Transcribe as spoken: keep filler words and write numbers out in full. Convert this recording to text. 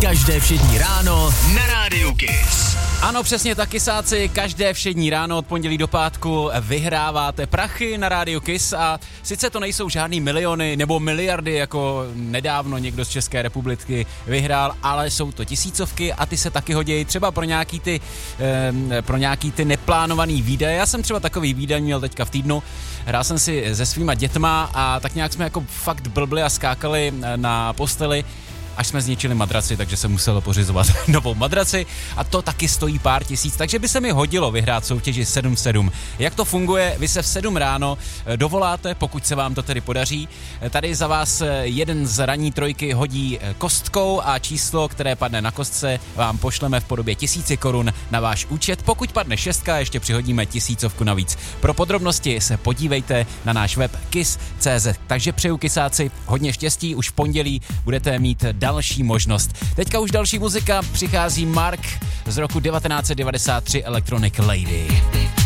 Každé všední ráno na Rádiu Kiss. Ano, přesně tak, kysáci, každé všední ráno od pondělí do pátku vyhráváte prachy na Rádiu Kiss a sice to nejsou žádný miliony nebo miliardy, jako nedávno někdo z České republiky vyhrál, ale jsou to tisícovky a ty se taky hodí třeba pro nějaký ty, eh, pro nějaký ty neplánovaný výdaje. Já jsem třeba takový výdaj měl teďka v týdnu, hrál jsem si se svýma dětma a tak nějak jsme jako fakt blbli a skákali na posteli, až jsme zničili madraci, takže jsem musel pořizovat novou madraci a to taky stojí pár tisíc, takže by se mi hodilo vyhrát soutěži sedm sedm. Jak to funguje? Vy se v sedm ráno dovoláte, pokud se vám to tedy podaří. Tady za vás jeden z ranní trojky hodí kostkou a číslo, které padne na kostce, vám pošleme v podobě tisíci korun na váš účet. Pokud padne šestka, ještě přihodíme tisícovku navíc. Pro podrobnosti se podívejte na náš web kiss tečka cé zet. Takže přeju kysáci hodně štěstí, už v pondělí budete mít další možnost. Teďka už další muzika, přichází Mark z roku devatenáct set devadesát tři, Electronic Lady.